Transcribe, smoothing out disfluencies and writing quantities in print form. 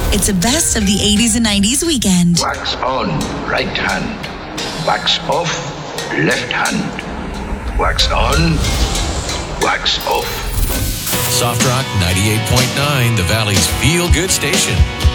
It's a best of the 80s and 90s weekend. Wax on, right hand. Wax off, left hand. Wax on, wax off. Soft Rock 98.9, the Valley's feel-good station.